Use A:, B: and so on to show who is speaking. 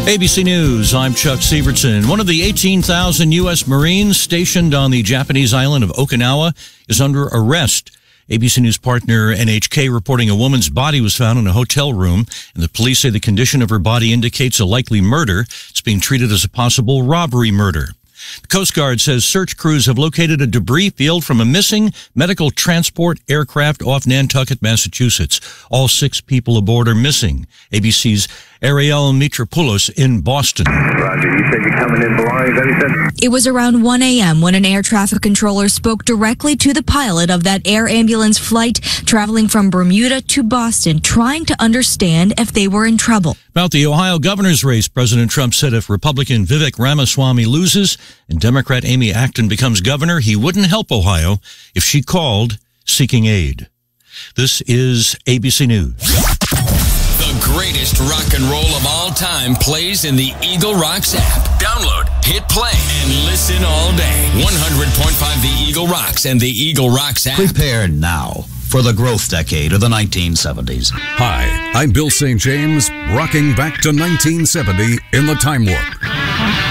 A: ABC News, I'm Chuck Sievertson. One of the 18,000 U.S. Marines stationed on the Japanese island of Okinawa is under arrest. ABC News partner NHK reporting a woman's body was found in a hotel room, and the police say the condition of her body indicates a likely murder. It's being treated as a possible robbery murder. The Coast Guard says search crews have located a debris field from a missing medical transport aircraft off Nantucket, Massachusetts. All 6 people aboard are missing. ABC's Ariel Mitropoulos in Boston.
B: Roger, you said you're coming in blind.
C: It was around 1 a.m. when an air traffic controller spoke directly to the pilot of that air ambulance flight traveling from Bermuda to Boston, trying to understand if they were in trouble.
A: About the Ohio governor's race, President Trump said if Republican Vivek Ramaswamy loses and Democrat Amy Acton becomes governor, he wouldn't help Ohio if she called seeking aid. This is ABC News.
D: The greatest rock and roll of all time plays in the Eagle Rocks app. Download, hit play, and listen all day. 100.5 The Eagle Rocks and the Eagle Rocks app.
E: Prepare now for the growth decade of the 1970s.
F: Hi, I'm Bill St. James, rocking back to 1970 in the Time Warp.